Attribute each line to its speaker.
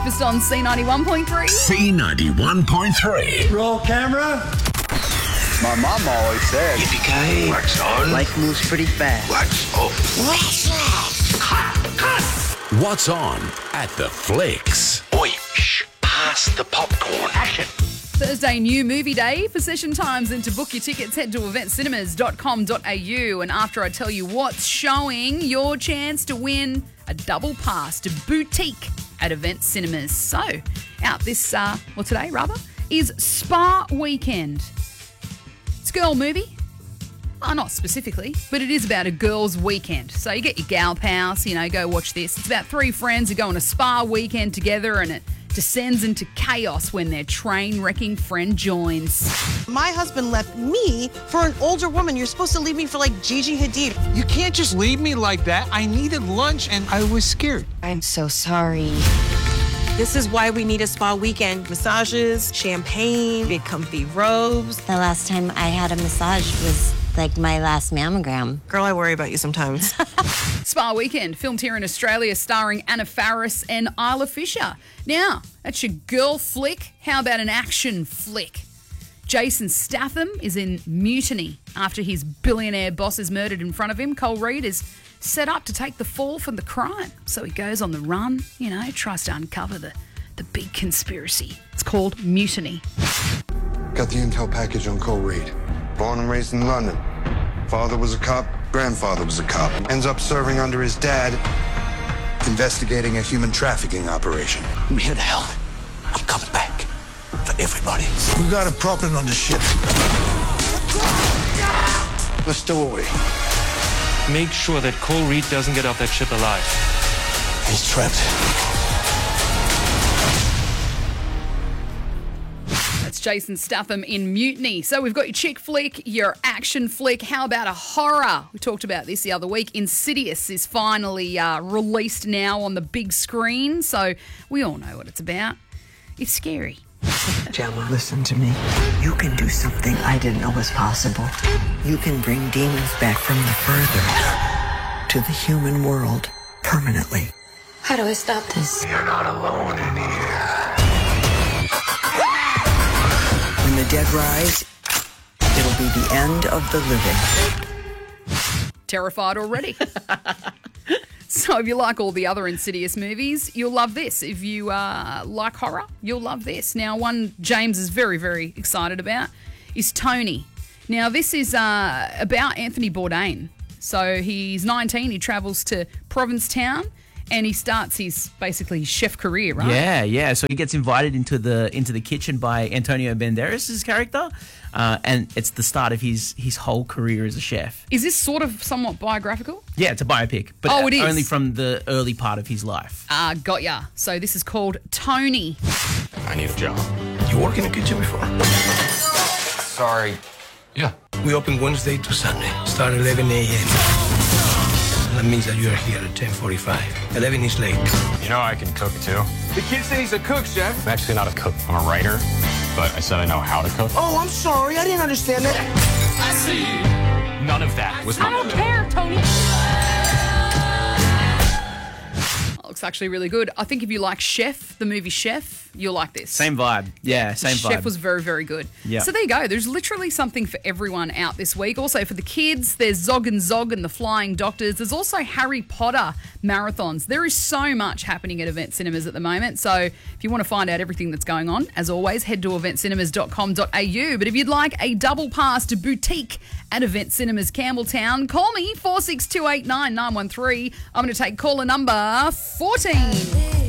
Speaker 1: Breakfast on C91.3.
Speaker 2: C91.3.
Speaker 3: Roll camera.
Speaker 4: My mom always said,
Speaker 2: Yippee-ki-yay.
Speaker 4: wax on.
Speaker 3: Life moves pretty fast.
Speaker 2: Wax off.
Speaker 4: Wax off.
Speaker 2: Cut.
Speaker 5: What's on at the Flicks?
Speaker 2: Oi, shh. Pass the popcorn. Action.
Speaker 1: Thursday, new movie day. For session times and to book your tickets, head to eventcinemas.com.au. And after I tell you what's showing, your chance to win a double pass to Boutique at Event Cinemas. So, out this, today is Spa Weekend. It's a girl movie. Not specifically, but it is about a girls' weekend. So you get your gal pals, go watch this. It's about three friends who go on a spa weekend together, and it descends into chaos when their train-wrecking friend joins.
Speaker 6: My husband left me for an older woman. You're supposed to leave me for like Gigi Hadid.
Speaker 7: You can't just leave me like that. I needed lunch and I was scared.
Speaker 8: I'm so sorry.
Speaker 6: This is why we need a spa weekend. Massages, champagne, big comfy robes.
Speaker 8: The last time I had a massage was like my last mammogram.
Speaker 6: Girl, I worry about you sometimes.
Speaker 1: Spa Weekend, filmed here in Australia, starring Anna Faris and Isla Fisher. Now, that's your girl flick. How about an action flick? Jason Statham is in Mutiny after his billionaire boss is murdered in front of him. Cole Reed is set up to take the fall for the crime. So he goes on the run, tries to uncover the big conspiracy. It's called Mutiny.
Speaker 9: Got the intel package on Cole Reed. Born and raised in London. Father was a cop, grandfather was a cop. Ends up serving under his dad, investigating a human trafficking operation.
Speaker 2: I'm here to help. I'm coming back. For everybody.
Speaker 9: We got a problem on the ship. Let's stow away.
Speaker 10: Make sure that Cole Reed doesn't get off that ship alive.
Speaker 2: He's trapped.
Speaker 1: That's Jason Statham in Mutiny. So we've got your chick flick, your action flick. How about a horror? We talked about this the other week. Insidious is finally released now on the big screen. So we all know what it's about. It's scary.
Speaker 3: Gemma, listen to me. You can do something I didn't know was possible. You can bring demons back from the further to the human world permanently.
Speaker 8: How do I stop this?
Speaker 2: You're not alone in here.
Speaker 3: When the dead rise, it'll be the end of the living.
Speaker 1: Terrified already. So if you like all the other Insidious movies, you'll love this. If you like horror, you'll love this. Now, one James is very, very excited about is Tony. Now, this is about Anthony Bourdain. So he's 19. He travels to Provincetown and he starts his basically chef career, right?
Speaker 11: Yeah. So he gets invited into the kitchen by Antonio Banderas' character, and it's the start of his whole career as a chef.
Speaker 1: Is this sort of somewhat biographical?
Speaker 11: Yeah, it's a biopic, but
Speaker 1: it is
Speaker 11: only from the early part of his life.
Speaker 1: Got ya. So this is called Tony.
Speaker 10: I need a job.
Speaker 2: You worked in a kitchen before?
Speaker 10: Sorry. Yeah.
Speaker 12: We open Wednesday to Sunday. Start 11 a.m. That means that you are here at 10:45. 11 is late.
Speaker 10: You know I can cook too.
Speaker 7: The kid said he's a cook, chef.
Speaker 10: I'm actually not a cook. I'm a writer, but I said I know how to cook.
Speaker 3: Oh, I'm sorry. I didn't understand that.
Speaker 10: I see. None of that was my...
Speaker 1: I don't care, Tony. Looks actually really good. I think if you like Chef, the movie Chef, you'll like this.
Speaker 11: Same vibe. Yeah, same vibe.
Speaker 1: Chef was very, very good.
Speaker 11: Yeah.
Speaker 1: So there you go. There's literally something for everyone out this week. Also for the kids, there's Zog and Zog and the Flying Doctors. There's also Harry Potter marathons. There is so much happening at Event Cinemas at the moment. So if you want to find out everything that's going on, as always, head to eventcinemas.com.au. But if you'd like a double pass to Boutique at Event Cinemas Campbelltown, call me 46289913. I'm going to take caller number 14.